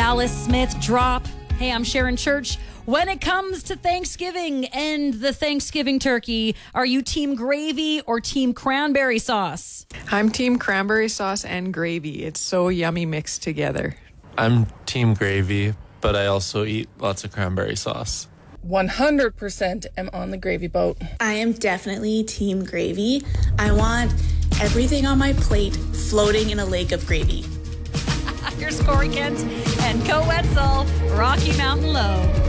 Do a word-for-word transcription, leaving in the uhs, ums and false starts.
Alice Smith drop. Hey, I'm Sharon Church. When it comes to Thanksgiving and the Thanksgiving turkey, are you team gravy or team cranberry sauce? I'm team cranberry sauce and gravy. It's so yummy mixed together. I'm team gravy, but I also eat lots of cranberry sauce. one hundred percent am on the gravy boat. I am definitely team gravy. I want everything on my plate floating in a lake of gravy. Here's Corey Kent and Co Wetzel, Rocky Mountain Low.